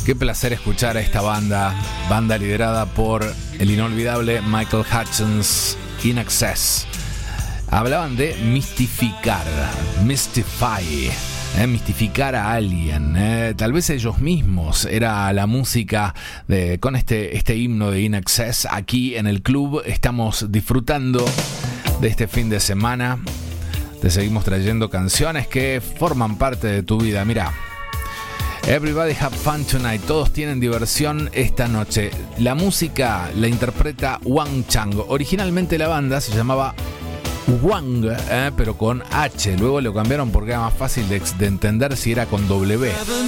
Qué placer escuchar a esta banda liderada por el inolvidable Michael Hutchence, In Excess. Hablaban de mistificar, mystify, mistificar a alguien, tal vez ellos mismos. Era la música con este himno de In Excess. Aquí en el club estamos disfrutando de este fin de semana. Te seguimos trayendo canciones que forman parte de tu vida. Mira, Everybody have fun tonight. Todos tienen diversión esta noche. La música la interpreta Wang Chang. Originalmente la banda se llamaba Wang, pero con H. Luego lo cambiaron porque era más fácil de entender si era con W.